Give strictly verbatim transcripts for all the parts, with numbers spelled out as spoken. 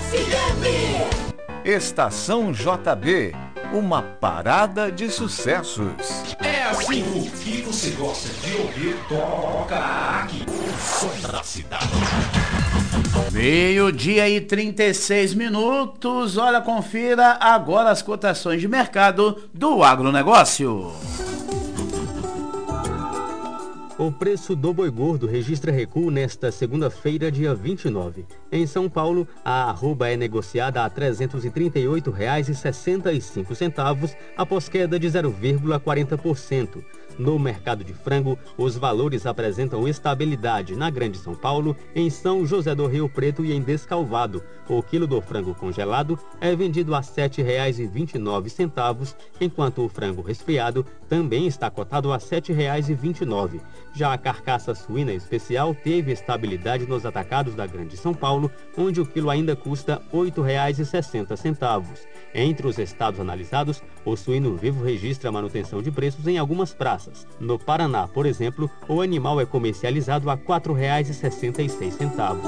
S M. Estação J B, uma parada de sucessos. É assim, o que você gosta de ouvir, toca aqui. O som da cidade. Meio-dia e trinta e seis minutos. Olha, confira agora as cotações de mercado do agronegócio. O preço do boi gordo registra recuo nesta segunda-feira, dia vinte e nove. Em São Paulo, a arroba é negociada a trezentos e trinta e oito reais e sessenta e cinco centavos, após queda de zero vírgula quarenta por cento. No mercado de frango, os valores apresentam estabilidade na Grande São Paulo, em São José do Rio Preto e em Descalvado. O quilo do frango congelado é vendido a sete reais e vinte e nove centavos, enquanto o frango resfriado também está cotado a sete reais e vinte e nove centavos. Já a carcaça suína especial teve estabilidade nos atacados da Grande São Paulo, onde o quilo ainda custa oito reais e sessenta centavos. Entre os estados analisados, o suíno vivo registra manutenção de preços em algumas praças. No Paraná, por exemplo, o animal é comercializado a quatro reais e sessenta e seis centavos.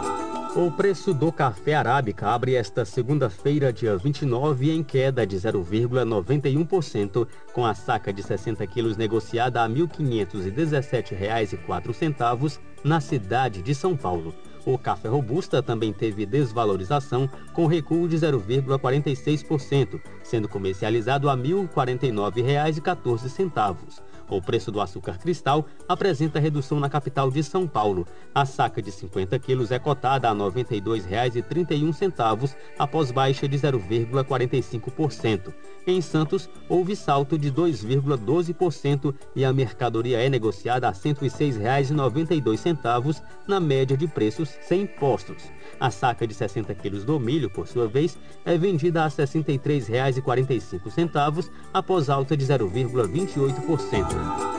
O preço do café arábica abre esta segunda-feira, dia vinte e nove, em queda de zero vírgula noventa e um por cento, com a saca de sessenta quilos negociada a mil quinhentos e dezessete reais e quatro centavos na cidade de São Paulo. O café robusta também teve desvalorização, com recuo de zero vírgula quarenta e seis por cento, sendo comercializado a mil e quarenta e nove reais e quatorze centavos. O preço do açúcar cristal apresenta redução na capital de São Paulo. A saca de cinquenta quilos é cotada a noventa e dois reais e trinta e um centavos, após baixa de zero vírgula quarenta e cinco por cento. Em Santos, houve salto de dois vírgula doze por cento e a mercadoria é negociada a cento e seis reais e noventa e dois centavos, na média de preços sem impostos. A saca de sessenta quilos do milho, por sua vez, é vendida a sessenta e três reais e quarenta e cinco centavos, após alta de zero vírgula vinte e oito por cento.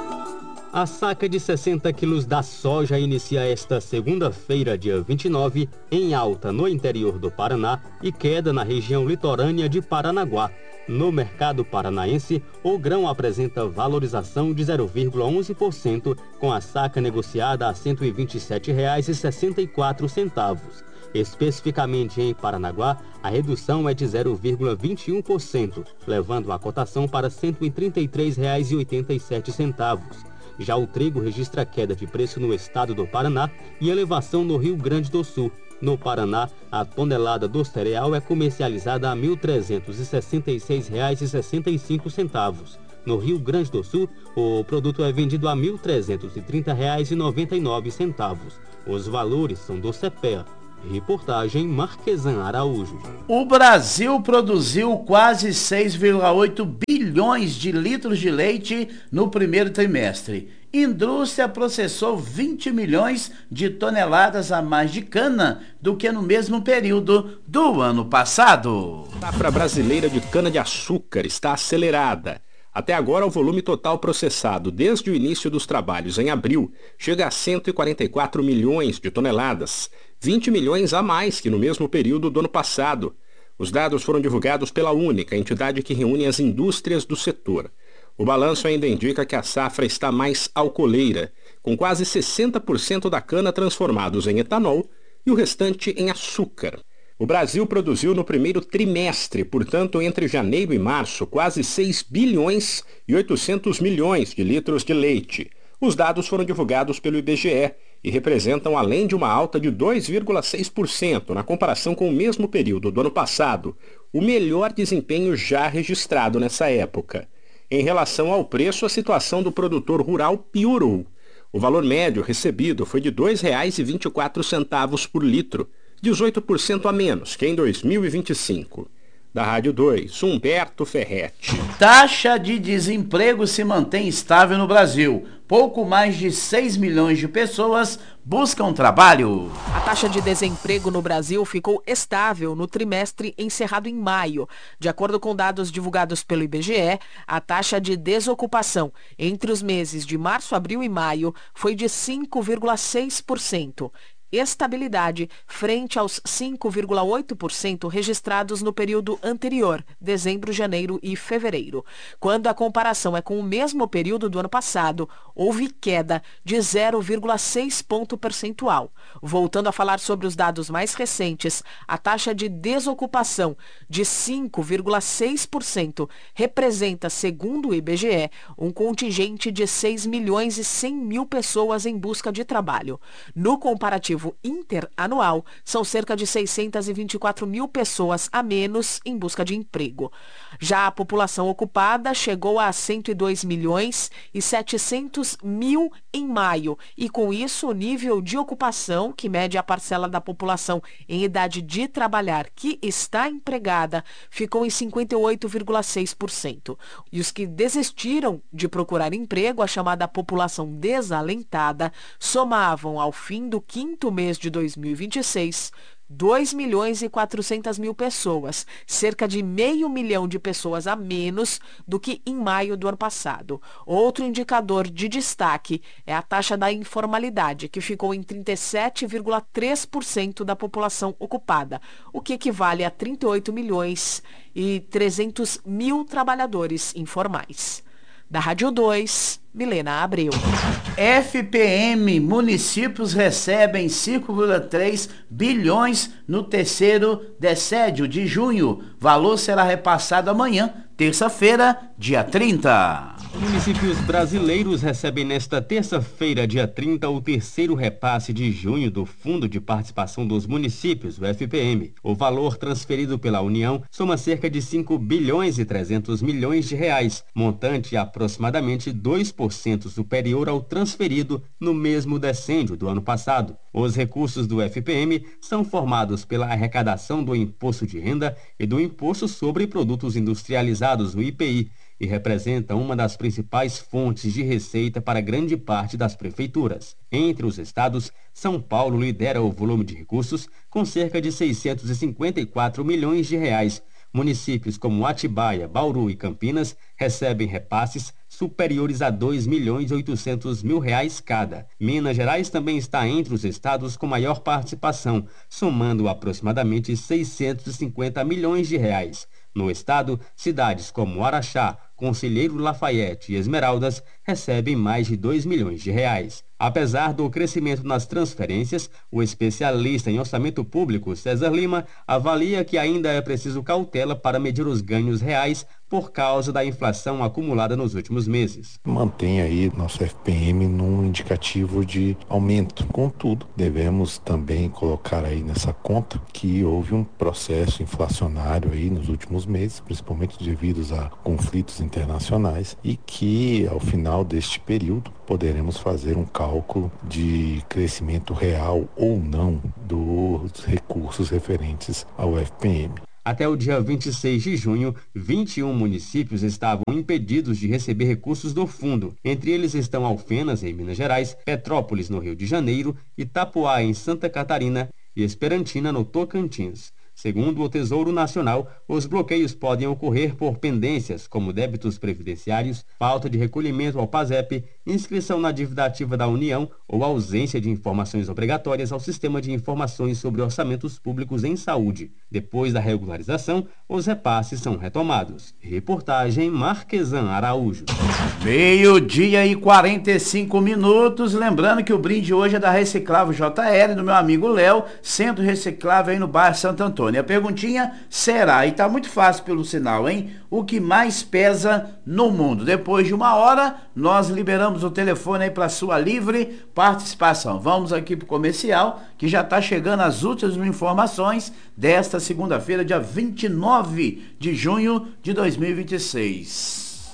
A saca de sessenta quilos da soja inicia esta segunda-feira, dia vinte e nove, em alta no interior do Paraná e queda na região litorânea de Paranaguá. No mercado paranaense, o grão apresenta valorização de zero vírgula onze por cento, com a saca negociada a cento e vinte e sete reais e sessenta e quatro centavos. Especificamente em Paranaguá, a redução é de zero vírgula vinte e um por cento, levando a cotação para cento e trinta e três reais e oitenta e sete centavos. Já o trigo registra queda de preço no estado do Paraná e elevação no Rio Grande do Sul. No Paraná, a tonelada do cereal é comercializada a mil trezentos e sessenta e seis reais e sessenta e cinco centavos. No Rio Grande do Sul, o produto é vendido a mil trezentos e trinta reais e noventa e nove centavos. Os valores são do CEPEA. Reportagem Marquesan Araújo. O Brasil produziu quase seis vírgula oito bilhões de litros de leite no primeiro trimestre. Indústria processou vinte milhões de toneladas a mais de cana do que no mesmo período do ano passado. A safra brasileira de cana-de-açúcar está acelerada. Até agora, o volume total processado desde o início dos trabalhos em abril chega a cento e quarenta e quatro milhões de toneladas, vinte milhões a mais que no mesmo período do ano passado. Os dados foram divulgados pela Única, entidade que reúne as indústrias do setor. O balanço ainda indica que a safra está mais alcooleira, com quase sessenta por cento da cana transformados em etanol e o restante em açúcar. O Brasil produziu no primeiro trimestre, portanto, entre janeiro e março, quase seis bilhões e oitocentos milhões de litros de leite. Os dados foram divulgados pelo I B G E e representam, além de uma alta de dois vírgula seis por cento na comparação com o mesmo período do ano passado, o melhor desempenho já registrado nessa época. Em relação ao preço, a situação do produtor rural piorou. O valor médio recebido foi de dois reais e vinte e quatro centavos por litro, dezoito por cento a menos que em dois mil e vinte e cinco. Da Rádio dois, Humberto Ferretti. Taxa de desemprego se mantém estável no Brasil. Pouco mais de seis milhões de pessoas buscam trabalho. A taxa de desemprego no Brasil ficou estável no trimestre encerrado em maio. De acordo com dados divulgados pelo I B G E, a taxa de desocupação entre os meses de março, abril e maio foi de cinco vírgula seis por cento. estabilidade frente aos cinco vírgula oito por cento registrados no período anterior, dezembro, janeiro e fevereiro. Quando a comparação é com o mesmo período do ano passado, houve queda de zero vírgula seis ponto percentual. Voltando a falar sobre os dados mais recentes, a taxa de desocupação de cinco vírgula seis por cento representa, segundo o I B G E, um contingente de seis milhões e cem mil pessoas em busca de trabalho. No comparativo interanual, são cerca de seiscentos e vinte e quatro mil pessoas a menos em busca de emprego. Já a população ocupada chegou a cento e dois milhões e setecentos mil em maio, e com isso o nível de ocupação, que mede a parcela da população em idade de trabalhar que está empregada, ficou em cinquenta e oito vírgula seis por cento. E os que desistiram de procurar emprego, a chamada população desalentada, somavam ao fim do quinto mês de dois mil e vinte e seis dois milhões e quatrocentas mil pessoas, cerca de meio milhão de pessoas a menos do que em maio do ano passado. Outro indicador de destaque é a taxa da informalidade, que ficou em trinta e sete vírgula três por cento da população ocupada, o que equivale a trinta e oito milhões e trezentos mil trabalhadores informais. Da Rádio dois, Milena Abreu. F P M, municípios recebem cinco vírgula três bilhões no terceiro decédio de junho. Valor será repassado amanhã, terça-feira, dia trinta. Municípios brasileiros recebem nesta terça-feira, dia trinta, o terceiro repasse de junho do Fundo de Participação dos Municípios, o F P M. O valor transferido pela União soma cerca de cinco bilhões e trezentos milhões de reais, montante aproximadamente dois por cento superior ao transferido no mesmo decêndio do ano passado. Os recursos do F P M são formados pela arrecadação do Imposto de Renda e do Imposto sobre Produtos Industrializados, o I P I, e representa uma das principais fontes de receita para grande parte das prefeituras. Entre os estados, São Paulo lidera o volume de recursos com cerca de seiscentos e cinquenta e quatro milhões de reais. Municípios como Atibaia, Bauru e Campinas recebem repasses superiores a dois milhões e oitocentos mil reais cada. Minas Gerais também está entre os estados com maior participação, somando aproximadamente seiscentos e cinquenta milhões de reais. No estado, cidades como Araxá, Conselheiro Lafayette e Esmeraldas recebem mais de dois milhões de reais. Apesar do crescimento nas transferências, o especialista em orçamento público, César Lima, avalia que ainda é preciso cautela para medir os ganhos reais por causa da inflação acumulada nos últimos meses. Mantém aí nosso F P M num indicativo de aumento. Contudo, devemos também colocar aí nessa conta que houve um processo inflacionário aí nos últimos meses, principalmente devido a conflitos internacionais, e que ao final deste período poderemos fazer um cálculo de crescimento real ou não dos recursos referentes ao F P M. Até o dia vinte e seis de junho, vinte e um municípios estavam impedidos de receber recursos do fundo. Entre eles estão Alfenas, em Minas Gerais, Petrópolis, no Rio de Janeiro, Itapoá, em Santa Catarina e Esperantina, no Tocantins. Segundo o Tesouro Nacional, os bloqueios podem ocorrer por pendências, como débitos previdenciários, falta de recolhimento ao PASEP, inscrição na dívida ativa da União ou ausência de informações obrigatórias ao Sistema de Informações sobre Orçamentos Públicos em Saúde. Depois da regularização, os repasses são retomados. Reportagem Marquesan Araújo. Meio-dia e quarenta e cinco minutos. Lembrando que o brinde hoje é da Reciclável J L, do meu amigo Léo, Centro Reciclável aí no bairro Santo Antônio. A perguntinha será, e tá muito fácil pelo sinal, hein? O que mais pesa no mundo? Depois de uma hora, nós liberamos o telefone aí para sua livre participação. Vamos aqui pro comercial, que já tá chegando as últimas informações desta segunda-feira, dia vinte e nove de junho de dois mil e vinte e seis.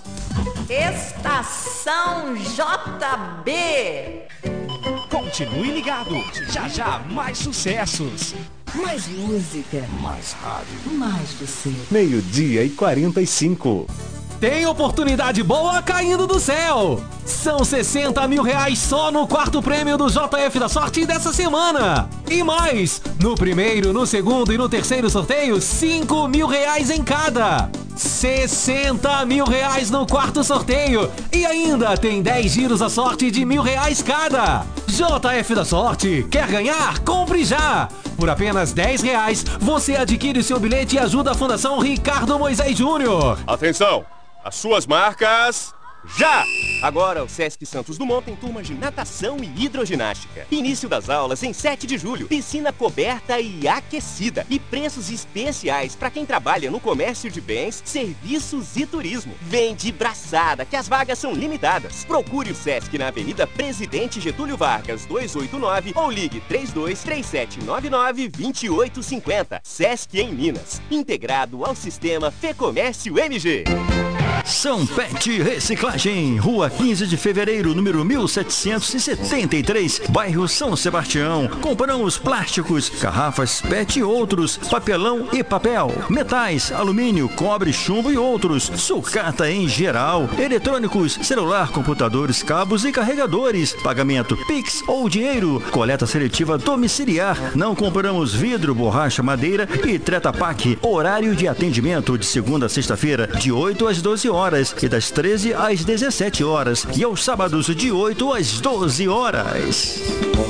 Estação J B. Continue ligado. Já já mais sucessos. Mais música. Mais rádio. Mais você. Meio-dia e quarenta e cinco. Tem oportunidade boa caindo do céu! São sessenta mil reais só no quarto prêmio do J F da Sorte dessa semana! E mais, no primeiro, no segundo e no terceiro sorteio, cinco mil reais em cada. sessenta mil reais no quarto sorteio. E ainda tem dez giros à sorte de mil reais cada. J F da Sorte, quer ganhar? Compre já! Por apenas dez reais, você adquire seu bilhete e ajuda a Fundação Ricardo Moisés Júnior. Atenção, as suas marcas... Já! Agora o Sesc Santos Dumont tem turmas de natação e hidroginástica. Início das aulas em sete de julho. Piscina coberta e aquecida. E preços especiais para quem trabalha no comércio de bens, serviços e turismo. Vem de braçada, que as vagas são limitadas. Procure o Sesc na Avenida Presidente Getúlio Vargas, duzentos e oitenta e nove ou ligue três dois três sete nove nove, dois oito cinco zero. Sesc em Minas. Integrado ao sistema Fecomércio M G. São Pet Reciclagem, Rua quinze de Fevereiro, número mil setecentos e setenta e três, bairro São Sebastião. Compramos plásticos, garrafas Pet e outros, papelão e papel, metais, alumínio, cobre, chumbo e outros, sucata em geral, eletrônicos, celular, computadores, cabos e carregadores, pagamento Pix ou dinheiro, coleta seletiva domiciliar. Não compramos vidro, borracha, madeira e Treta Pak. Horário de atendimento de segunda a sexta-feira, de oito às doze horas e das treze às dezessete horas e aos sábados de oito às doze horas.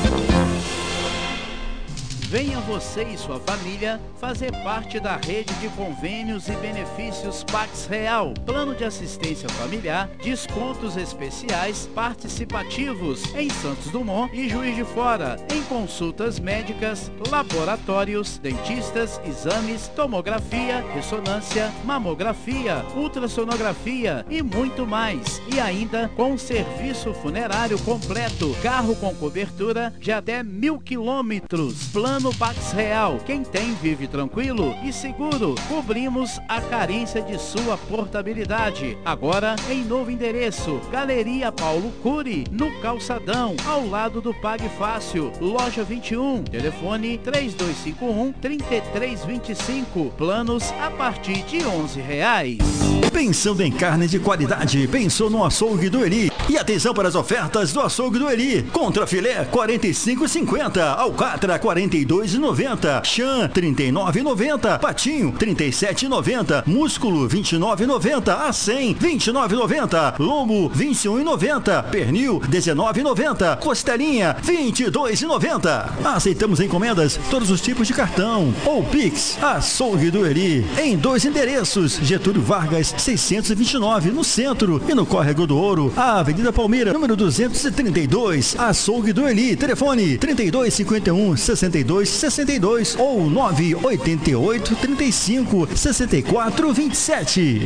Venha você e sua família fazer parte da rede de convênios e benefícios Pax Real. Plano de assistência familiar, descontos especiais participativos em Santos Dumont e Juiz de Fora, em consultas médicas, laboratórios, dentistas, exames, tomografia, ressonância, mamografia, ultrassonografia e muito mais. E ainda com serviço funerário completo, carro com cobertura de até mil quilômetros. Plano no Pax Real, quem tem vive tranquilo e seguro. Cobrimos a carência de sua portabilidade. Agora em novo endereço, Galeria Paulo Cury, no Calçadão, ao lado do Pague Fácil, loja vinte e um, telefone três dois cinco um, três três dois cinco, planos a partir de onze reais. Pensando em carne de qualidade, pensou no açougue do Eli. E atenção para as ofertas do açougue do Eli. Contra filé quarenta e cinco reais e cinquenta centavos, alcatra quarenta e dois reais e noventa centavos, chã trinta e nove reais e noventa centavos, patinho trinta e sete reais e noventa centavos, músculo vinte e nove reais e noventa centavos, a cem vinte e nove reais e noventa centavos, lombo vinte e um reais e noventa centavos, pernil dezenove reais e noventa centavos, costelinha vinte e dois reais e noventa centavos. Aceitamos encomendas, todos os tipos de cartão ou Pix. Açougue do Eli, em dois endereços, Getúlio Vargas seiscentos e vinte e nove no centro e no Córrego do Ouro, a Avenida Palmeira, número duzentos e trinta e dois. Açougue do Eli, telefone trinta e dois cinquenta e um, sessenta e dois sessenta e dois ou nove oito oito, trinta e cinco, sessenta e quatro, vinte e sete.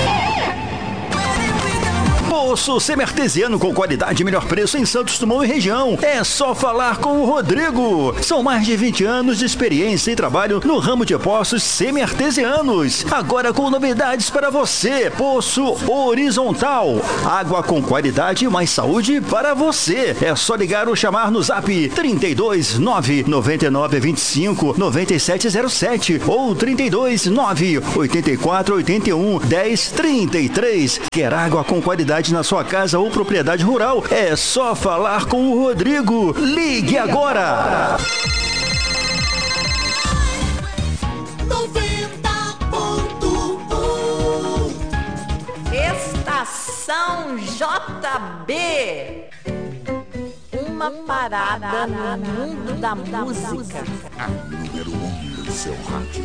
Poço Semi-Artesiano com qualidade e melhor preço em Santos Dumont e região. É só falar com o Rodrigo. São mais de vinte anos de experiência e trabalho no ramo de poços semi-artesianos. Agora com novidades para você. Poço horizontal. Água com qualidade e mais saúde para você. É só ligar ou chamar no zap trinta e dois, nove nove nove, vinte e cinco, nove sete zero sete ou trinta e dois, nove oito quatro, oito um, dez, trinta e três. Quer água com qualidade na sua casa ou propriedade rural? É só falar com o Rodrigo. Ligue agora! noventa ponto um Estação J B. Uma parada no mundo da música. A número um do seu rádio.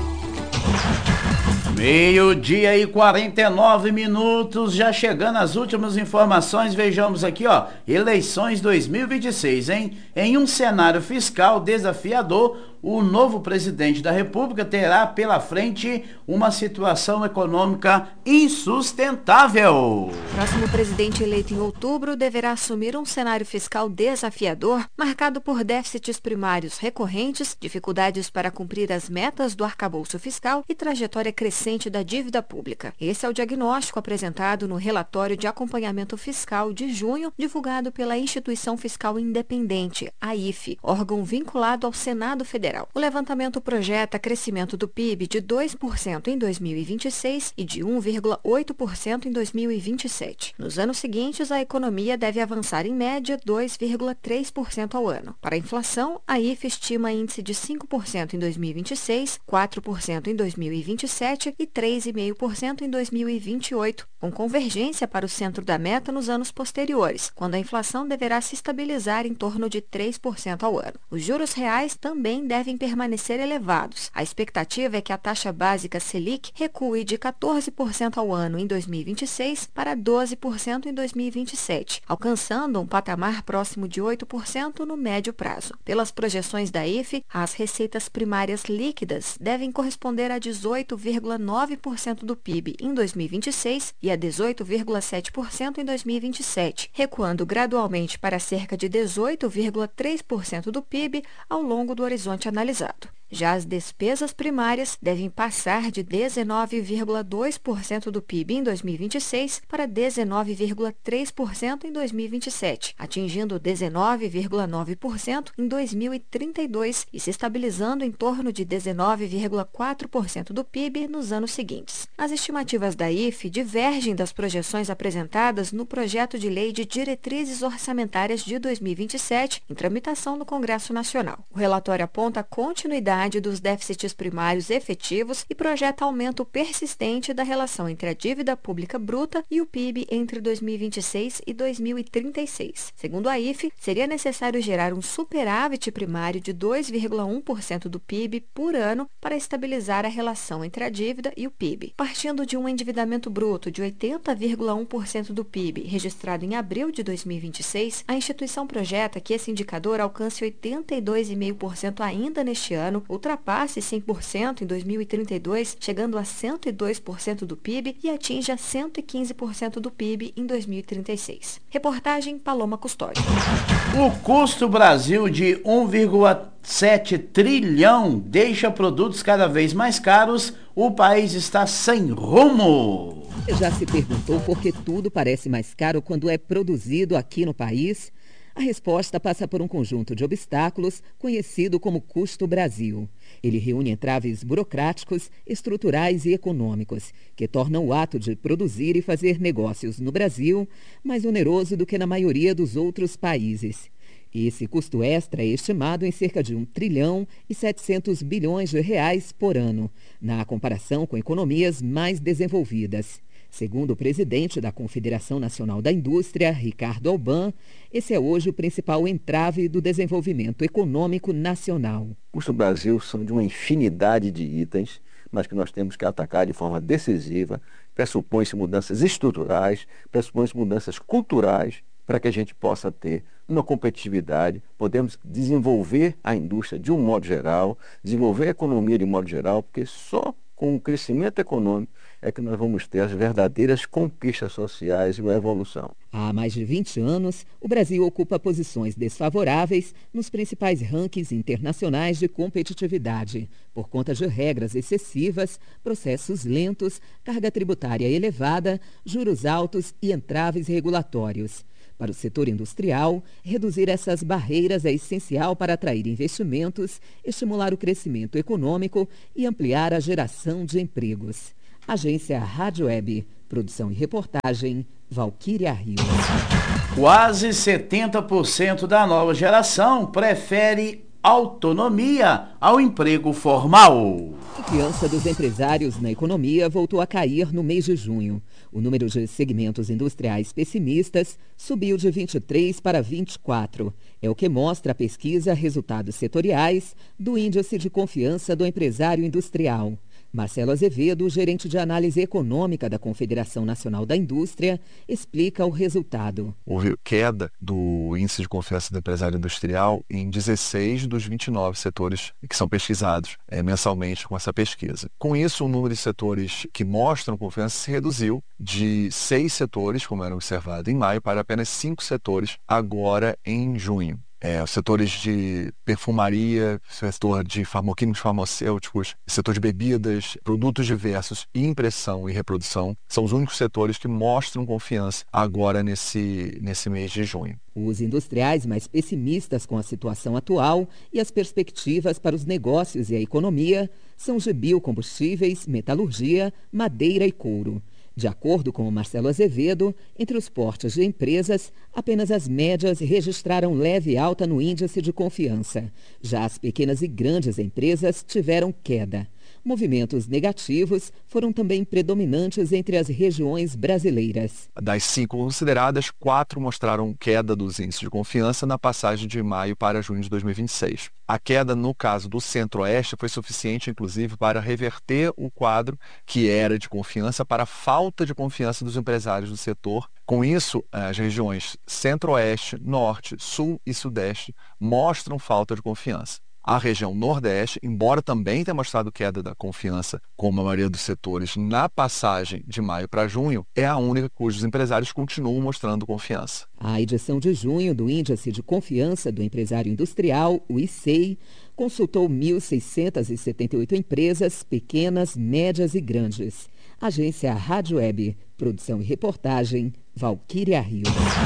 Meio-dia e quarenta e nove minutos, já chegando as últimas informações, vejamos aqui, ó, eleições dois mil e vinte e seis, hein? Em um cenário fiscal desafiador, o novo presidente da República terá pela frente uma situação econômica insustentável. O próximo presidente eleito em outubro deverá assumir um cenário fiscal desafiador, marcado por déficits primários recorrentes, dificuldades para cumprir as metas do arcabouço fiscal e trajetória crescente da dívida pública. Esse é o diagnóstico apresentado no relatório de acompanhamento fiscal de junho, divulgado pela Instituição Fiscal Independente, a I F E, órgão vinculado ao Senado Federal. Federal. O levantamento projeta crescimento do P I B de dois por cento em dois mil e vinte e seis e de um vírgula oito por cento em dois mil e vinte e sete. Nos anos seguintes, a economia deve avançar em média dois vírgula três por cento ao ano. Para a inflação, a I F estima índice de cinco por cento em dois mil e vinte e seis, quatro por cento em dois mil e vinte e sete e três vírgula cinco por cento em dois mil e vinte e oito, com convergência para o centro da meta nos anos posteriores, quando a inflação deverá se estabilizar em torno de três por cento ao ano. Os juros reais também devem permanecer elevados. A expectativa é que a taxa básica Selic recue de quatorze por cento ao ano em dois mil e vinte e seis para doze por cento em dois mil e vinte e sete, alcançando um patamar próximo de oito por cento no médio prazo. Pelas projeções da I F, as receitas primárias líquidas devem corresponder a dezoito vírgula nove por cento do P I B em dois mil e vinte e seis e a dezoito vírgula sete por cento em dois mil e vinte e sete, recuando gradualmente para cerca de dezoito vírgula três por cento do P I B ao longo do horizonte analisado. Já as despesas primárias devem passar de dezenove vírgula dois por cento do P I B em dois mil e vinte e seis para dezenove vírgula três por cento em dois mil e vinte e sete, atingindo dezenove vírgula nove por cento em dois mil e trinta e dois e se estabilizando em torno de dezenove vírgula quatro por cento do P I B nos anos seguintes. As estimativas da I F divergem das projeções apresentadas no projeto de lei de diretrizes orçamentárias de dois mil e vinte e sete, em tramitação no Congresso Nacional. O relatório aponta a continuidade dos déficits primários efetivos e projeta aumento persistente da relação entre a dívida pública bruta e o P I B entre dois mil e vinte e seis e dois mil e trinta e seis. Segundo a I F, seria necessário gerar um superávit primário de dois vírgula um por cento do P I B por ano para estabilizar a relação entre a dívida e o P I B. Partindo de um endividamento bruto de oitenta vírgula um por cento do P I B registrado em abril de dois mil e vinte e seis, a instituição projeta que esse indicador alcance oitenta e dois vírgula cinco por cento ainda neste ano, ultrapasse cem por cento em dois mil e trinta e dois, chegando a cento e dois por cento do P I B e atinja cento e quinze por cento do P I B em dois mil e trinta e seis. Reportagem Paloma Custódio. O custo Brasil de um vírgula sete trilhão deixa produtos cada vez mais caros. O país está sem rumo. Você já se perguntou por que tudo parece mais caro quando é produzido aqui no país? A resposta passa por um conjunto de obstáculos conhecido como custo Brasil. Ele reúne entraves burocráticos, estruturais e econômicos, que tornam o ato de produzir e fazer negócios no Brasil mais oneroso do que na maioria dos outros países. Esse custo extra é estimado em cerca de um trilhão e setecentos bilhões de reais por ano, na comparação com economias mais desenvolvidas. Segundo o presidente da Confederação Nacional da Indústria, Ricardo Alban, esse é hoje o principal entrave do desenvolvimento econômico nacional. O custo Brasil são de uma infinidade de itens, mas que nós temos que atacar de forma decisiva. Pressupõe-se mudanças estruturais, pressupõe-se mudanças culturais, para que a gente possa ter uma competitividade, podemos desenvolver a indústria de um modo geral, desenvolver a economia de um modo geral, porque só com o crescimento econômico é que nós vamos ter as verdadeiras conquistas sociais e uma evolução. Há mais de vinte anos, o Brasil ocupa posições desfavoráveis nos principais rankings internacionais de competitividade, por conta de regras excessivas, processos lentos, carga tributária elevada, juros altos e entraves regulatórios. Para o setor industrial, reduzir essas barreiras é essencial para atrair investimentos, estimular o crescimento econômico e ampliar a geração de empregos. Agência Rádio Web, produção e reportagem, Valquíria Rios. Quase setenta por cento da nova geração prefere autonomia ao emprego formal. A confiança dos empresários na economia voltou a cair no mês de junho. O número de segmentos industriais pessimistas subiu de vinte e três para vinte e quatro. É o que mostra a pesquisa Resultados Setoriais do Índice de Confiança do Empresário Industrial. Marcelo Azevedo, gerente de análise econômica da Confederação Nacional da Indústria, explica o resultado. Houve queda do índice de confiança do empresário industrial em dezesseis dos vinte e nove setores que são pesquisados é, mensalmente com essa pesquisa. Com isso, o número de setores que mostram confiança se reduziu de seis setores, como era observado em maio, para apenas cinco setores agora em junho. é, setores de perfumaria, setor de farmaquímicos farmacêuticos, setor de bebidas, produtos diversos, impressão e reprodução, são os únicos setores que mostram confiança agora nesse, nesse mês de junho. Os industriais mais pessimistas com a situação atual e as perspectivas para os negócios e a economia são de biocombustíveis, metalurgia, madeira e couro. De acordo com o Marcelo Azevedo, entre os portes de empresas, apenas as médias registraram leve alta no índice de confiança. Já as pequenas e grandes empresas tiveram queda. Movimentos negativos foram também predominantes entre as regiões brasileiras. Das cinco consideradas, quatro mostraram queda dos índices de confiança na passagem de maio para junho de dois mil e vinte e seis. A queda, no caso do Centro-Oeste, foi suficiente, inclusive, para reverter o quadro que era de confiança para a falta de confiança dos empresários do setor. Com isso, as regiões Centro-Oeste, Norte, Sul e Sudeste mostram falta de confiança. A região Nordeste, embora também tenha mostrado queda da confiança, como a maioria dos setores, na passagem de maio para junho, é a única cujos empresários continuam mostrando confiança. A edição de junho do Índice de Confiança do Empresário Industrial, o I C E I, consultou mil seiscentas e setenta e oito empresas, pequenas, médias e grandes. Agência Rádio Web, produção e reportagem, Valquíria Rio.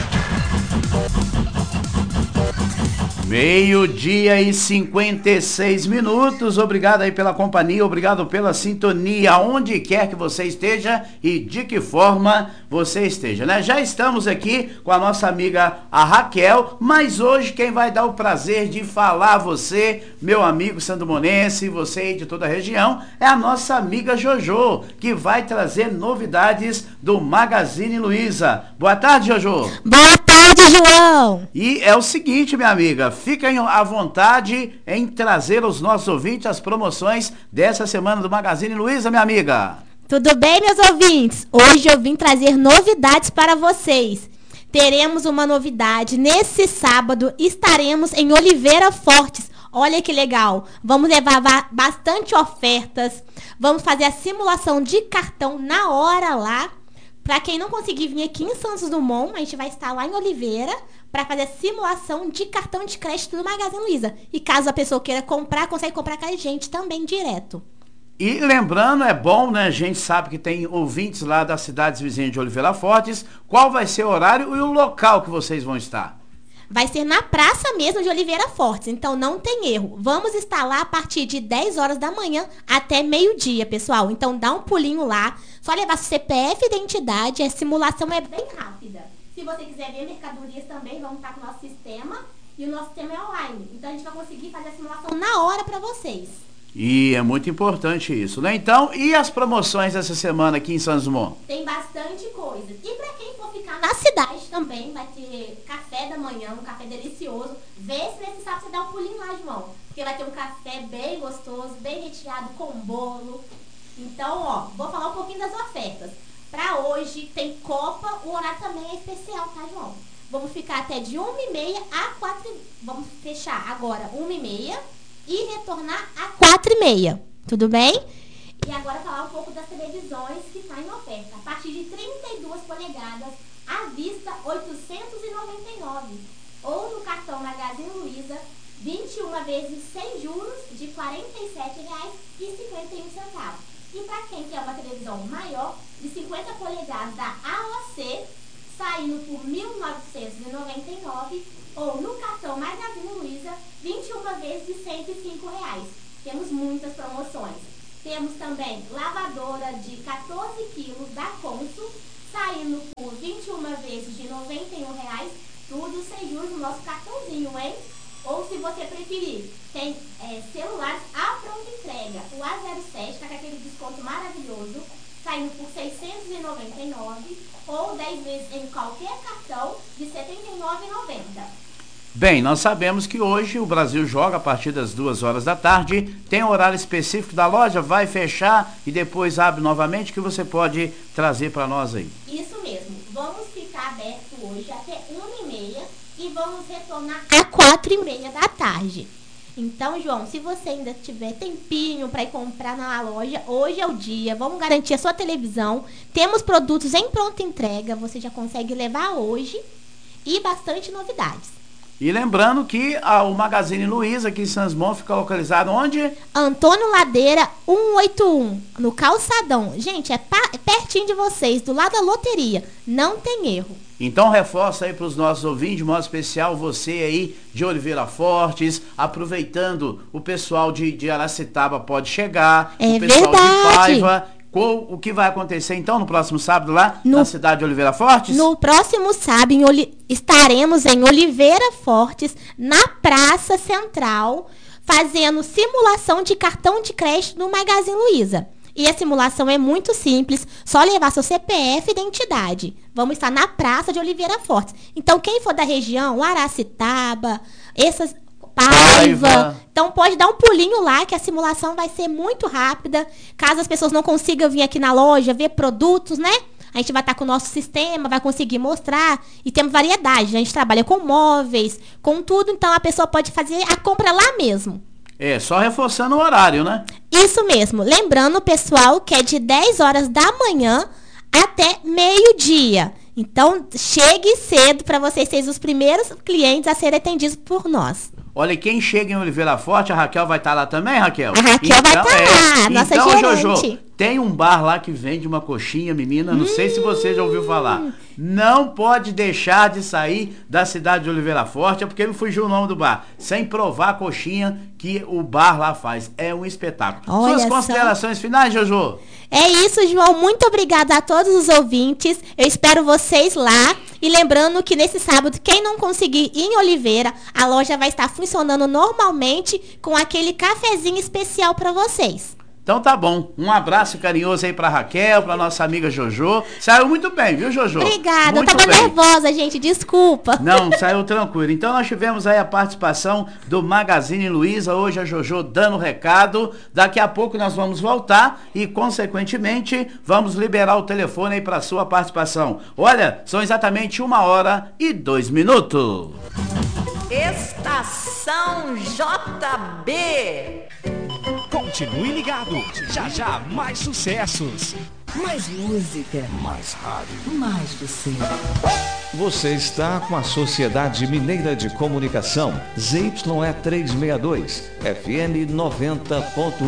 Meio-dia e cinquenta e seis minutos, obrigado aí pela companhia, obrigado pela sintonia, onde quer que você esteja e de que forma você esteja, né? Já estamos aqui com a nossa amiga, a Raquel, mas hoje quem vai dar o prazer de falar a você, meu amigo sandomonense, você aí de toda a região, é a nossa amiga Jojo, que vai trazer novidades do Magazine Luiza. Boa tarde, Jojo. Boa tarde, João. E é o seguinte, minha amiga, fiquem à vontade em trazer aos nossos ouvintes as promoções dessa semana do Magazine Luiza, minha amiga. Tudo bem, meus ouvintes? Hoje eu vim trazer novidades para vocês. Teremos uma novidade. Nesse sábado estaremos em Oliveira Fortes. Olha que legal. Vamos levar bastante ofertas. Vamos fazer a simulação de cartão na hora lá. Para quem não conseguir vir aqui em Santos Dumont, a gente vai estar lá em Oliveira para fazer a simulação de cartão de crédito do Magazine Luiza. E caso a pessoa queira comprar, consegue comprar com a gente também direto. E lembrando, é bom, né? A gente sabe que tem ouvintes lá das cidades vizinhas de Oliveira Fortes. Qual vai ser o horário e o local que vocês vão estar? Vai ser na praça mesmo de Oliveira Fortes, então não tem erro. Vamos estar lá a partir de dez horas da manhã até meio-dia, pessoal. Então dá um pulinho lá, só levar seu C P F e identidade, a simulação é bem rápida. Se você quiser ver mercadorias também, vamos estar com o nosso sistema e o nosso sistema é online. Então a gente vai conseguir fazer a simulação na hora para vocês. E é muito importante isso, né? Então, e as promoções dessa semana aqui em Santos Dumont? Tem bastante coisa. E para quem for ficar na cidade também, vai ter café da manhã, um café delicioso. Vê se nesse sábado você dá um pulinho lá, João. Porque vai ter um café bem gostoso, bem recheado com bolo. Então, ó, vou falar um pouquinho das ofertas. Para hoje tem Copa, o horário também é especial, tá, João? Vamos ficar até de uma e meia a quatro. Vamos fechar agora uma e meia. E retornar a quatro e meia, tudo bem? E agora falar um pouco das televisões que está em oferta. A partir de trinta e duas polegadas, à vista oitocentos e noventa e nove. Ou no cartão Magazine Luiza, vinte e uma vezes sem juros de quarenta e sete reais e cinquenta e um centavos. E para quem quer uma televisão maior, de cinquenta polegadas da A O C, saindo por mil novecentos e noventa e nove reais. Ou no cartão Magazine Luiza, vinte e uma vezes de cento e cinco reais. Temos muitas promoções. Temos também lavadora de quatorze quilos da Consul, saindo por vinte e uma vezes de noventa e um reais, tudo sem juros no nosso cartãozinho, hein? Ou se você preferir, tem é, celulares à pronta entrega. O A zero sete está com aquele desconto maravilhoso, saindo por seiscentos e noventa e nove reais, ou dez vezes em qualquer cartão de setenta e nove reais e noventa centavos. Bem, nós sabemos que hoje o Brasil joga a partir das duas horas da tarde, tem um horário específico da loja, vai fechar e depois abre novamente, que você pode trazer para nós aí. Isso mesmo, vamos ficar aberto hoje até uma e meia e vamos retornar a quatro e meia da tarde. Então, João, se você ainda tiver tempinho para ir comprar na loja, hoje é o dia, vamos garantir a sua televisão. Temos produtos em pronta entrega, você já consegue levar hoje e bastante novidades. E lembrando que a, o Magazine Luiza aqui em Sansmon fica localizado onde? Antônio Ladeira cento e oitenta e um, no Calçadão. Gente, é, pa, é pertinho de vocês, do lado da loteria. Não tem erro. Então reforça aí para os nossos ouvintes, de modo especial você aí de Oliveira Fortes, aproveitando o pessoal de, de Aracitaba pode chegar, é o pessoal verdade. de Paiva. Qual, o que vai acontecer então no próximo sábado lá no, na cidade de Oliveira Fortes? No próximo sábado em Oli, estaremos em Oliveira Fortes, na Praça Central, fazendo simulação de cartão de crédito no Magazine Luiza. E a simulação é muito simples, só levar seu C P F e identidade. Vamos estar na Praça de Oliveira Fortes. Então, quem for da região, Aracitaba, essas... Paiva. Paiva. Então pode dar um pulinho lá que a simulação vai ser muito rápida. Caso as pessoas não consigam vir aqui na loja ver produtos, né? A gente vai estar com o nosso sistema, vai conseguir mostrar. E temos variedade. A gente trabalha com móveis, com tudo. Então a pessoa pode fazer a compra lá mesmo. É, só reforçando o horário, né? Isso mesmo. Lembrando, pessoal, que é de dez horas da manhã até meio-dia. Então chegue cedo para vocês serem os primeiros clientes a serem atendidos por nós. Olha, quem chega em Oliveira Forte, a Raquel vai estar lá também, Raquel? A Raquel então, vai estar é, lá, nossa então, gerente. Jojo, tem um bar lá que vende uma coxinha, menina, não hum. sei se você já ouviu falar. Não pode deixar de sair da cidade de Oliveira Forte, é porque me fugiu o nome do bar, sem provar a coxinha que o bar lá faz. É um espetáculo. Olha Suas considerações só. finais, Jojo? É isso, João. Muito obrigada a todos os ouvintes. Eu espero vocês lá. E lembrando que nesse sábado, quem não conseguir ir em Oliveira, a loja vai estar funcionando normalmente com aquele cafezinho especial para vocês. Então tá bom. Um abraço carinhoso aí pra Raquel, pra nossa amiga Jojo. Saiu muito bem, viu, Jojo? Obrigada. Muito eu tava bem. nervosa, gente. Desculpa. Não, saiu tranquilo. Então nós tivemos aí a participação do Magazine Luiza. Hoje a Jojo dando recado. Daqui a pouco nós vamos voltar e, consequentemente, vamos liberar o telefone aí pra sua participação. Olha, são exatamente uma hora e dois minutos. Estação J B. Continue ligado, já já mais sucessos. Mais música. Mais rádio. Mais você. Você está com a Sociedade Mineira de Comunicação, Z Y E trezentos e sessenta e dois, F M noventa ponto um.